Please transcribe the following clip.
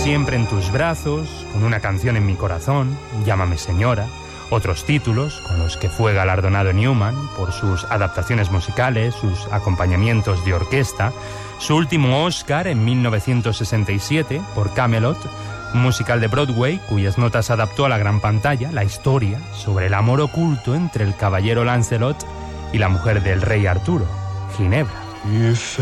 Siempre en tus brazos, con una canción en mi corazón, Llámame señora, otros títulos con los que fue galardonado Newman por sus adaptaciones musicales, sus acompañamientos de orquesta, su último Oscar en 1967 por Camelot, un musical de Broadway cuyas notas adaptó a la gran pantalla, la historia sobre el amor oculto entre el caballero Lancelot y la mujer del rey Arturo, Ginebra.